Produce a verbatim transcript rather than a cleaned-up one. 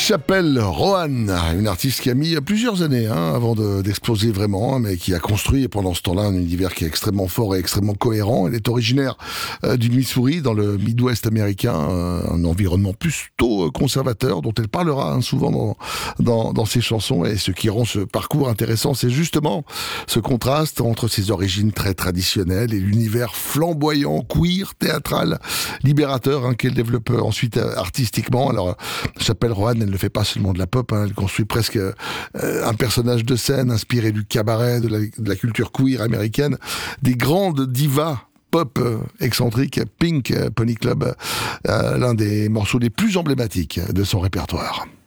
Chapelle Roanne, une artiste qui a mis plusieurs années hein, avant de, d'exploser vraiment, mais qui a construit pendant ce temps-là un univers qui est extrêmement fort et extrêmement cohérent. Elle est originaire euh, du Missouri, dans le Midwest américain, euh, un environnement plutôt conservateur dont elle parlera hein, souvent dans, dans, dans ses chansons. Et ce qui rend ce parcours intéressant, c'est justement ce contraste entre ses origines très traditionnelles et l'univers flamboyant, queer, théâtral, libérateur hein, qu'elle développe ensuite euh, artistiquement. Alors, Chapelle Roanne, elle ne fait pas seulement de la pop, hein, elle construit presque euh, un personnage de scène inspiré du cabaret, de la, de la culture queer américaine, des grandes divas pop euh, excentriques. Pink euh, Pony Club, euh, l'un des morceaux les plus emblématiques de son répertoire.